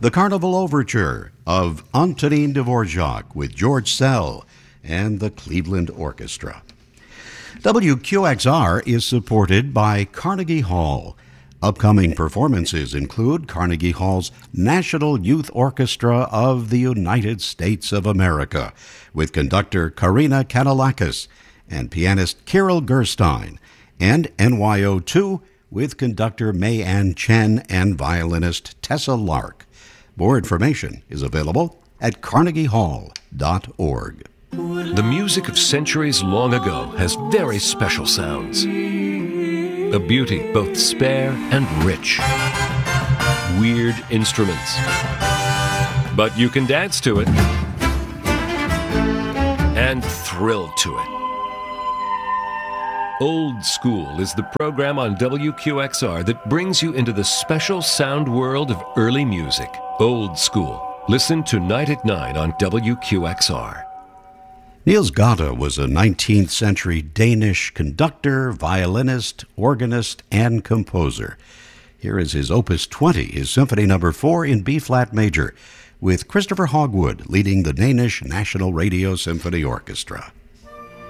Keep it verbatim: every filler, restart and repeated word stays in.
the Carnival Overture of Antonin Dvorak with George Szell and the Cleveland Orchestra. W Q X R is supported by Carnegie Hall. Upcoming performances include Carnegie Hall's National Youth Orchestra of the United States of America, with conductor Karina Kanellakis and pianist Kirill Gerstein, and N Y O two with conductor May Ann Chen and violinist Tessa Lark. More information is available at carnegie hall dot org. The music of centuries long ago has very special sounds. A beauty both spare and rich. Weird instruments. But you can dance to it and thrill to it. Old School is the program on W Q X R that brings you into the special sound world of early music. Old School. Listen tonight at nine on W Q X R. Niels Gade was a nineteenth century Danish conductor, violinist, organist, and composer. Here is his Opus twenty, his Symphony Number four in B-flat major, with Christopher Hogwood leading the Danish National Radio Symphony Orchestra.